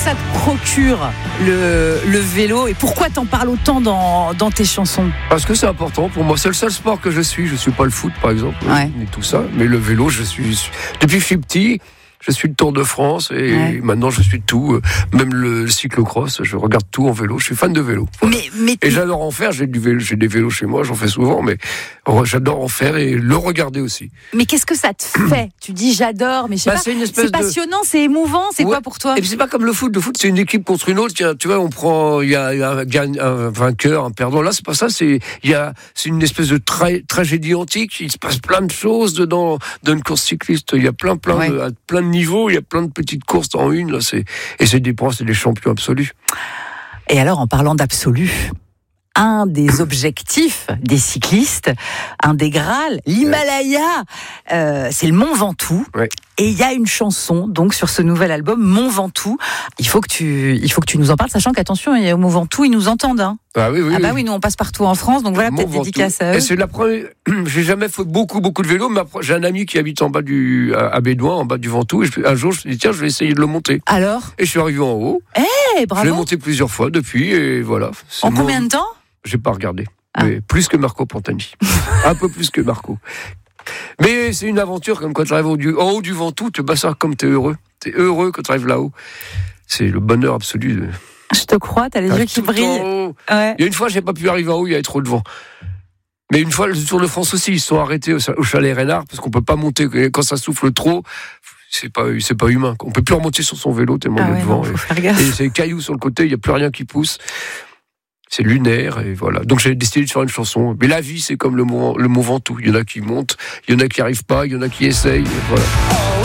ça te procure le vélo et pourquoi t'en parles autant dans tes chansons? Parce que c'est important pour moi. C'est le seul sport que je suis. Je suis pas le foot, par exemple, ni tout ça. Mais le vélo, depuis que je suis petit. Je suis le Tour de France et maintenant je suis tout, même le cyclocross, je regarde tout en vélo, je suis fan de vélo. Voilà. Et j'adore en faire, j'ai des vélos chez moi, j'en fais souvent, mais j'adore en faire et le regarder aussi. Mais qu'est-ce que ça te fait? Tu dis j'adore, mais je sais pas, c'est passionnant, c'est émouvant, c'est quoi pour toi? Et puis c'est pas comme le foot c'est une équipe contre une autre, tu vois, il y a un vainqueur, un perdant, là c'est pas ça, c'est une espèce de tragédie antique, il se passe plein de choses dans une course cycliste, il y a plein de niveaux, il y a plein de petites courses en une, là, c'est des champions absolus. Et alors, en parlant d'absolu, un des objectifs des cyclistes, un des Graals, l'Himalaya, c'est le Mont Ventoux. Ouais. Et il y a une chanson, donc, sur ce nouvel album, Mont Ventoux. Il faut que tu nous en parles, sachant qu'attention, au Mont Ventoux, ils nous entendent, hein. Ah oui, oui, nous on passe partout en France, donc voilà, peut-être dédicace à eux. Et c'est la première. J'ai jamais fait beaucoup de vélo, mais j'ai un ami qui habite en bas à Bédouin, en bas du Ventoux, et un jour je me suis dit tiens, je vais essayer de le monter. Alors? Et je suis arrivé en haut. Bravo. Je l'ai monté plusieurs fois depuis, et voilà. En combien de temps? J'ai pas regardé, mais plus que Marco Pantani, un peu plus que Marco. Mais c'est une aventure, comme quand tu arrives en haut du Ventoux, tu bats ça comme t'es heureux. T'es heureux quand tu arrives là-haut. C'est le bonheur absolu. Je te crois, t'as les yeux qui brillent. Ouais. Il y a une fois, j'ai pas pu arriver en haut, il y avait trop de vent. Mais une fois, le Tour de France aussi, ils se sont arrêtés au chalet Reynard, parce qu'on peut pas monter, quand ça souffle trop, c'est pas humain. On peut plus remonter sur son vélo tellement il y a de vent. Et c'est des cailloux sur le côté, il y a plus rien qui pousse. C'est lunaire, et voilà. Donc j'ai décidé de faire une chanson. Mais la vie, c'est comme le Mont Ventoux. Il y en a qui montent, il y en a qui arrivent pas, il y en a qui essayent, et voilà.